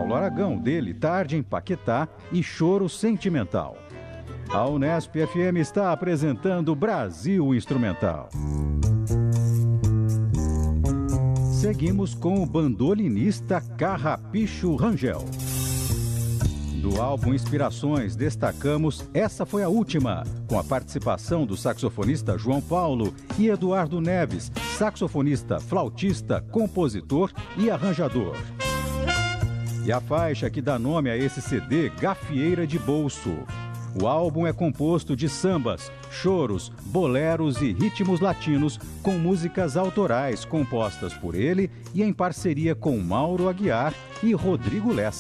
Paulo Aragão, dele Tarde em Paquetá e Choro Sentimental. A Unesp FM está apresentando Brasil Instrumental. Seguimos com o bandolinista Carrapicho Rangel. Do álbum Inspirações, destacamos Essa Foi a Última, com a participação do saxofonista João Paulo e Eduardo Neves, saxofonista, flautista, compositor e arranjador. E a faixa que dá nome a esse CD, Gafieira de Bolso. O álbum é composto de sambas, choros, boleros e ritmos latinos com músicas autorais compostas por ele e em parceria com Mauro Aguiar e Rodrigo Lessa.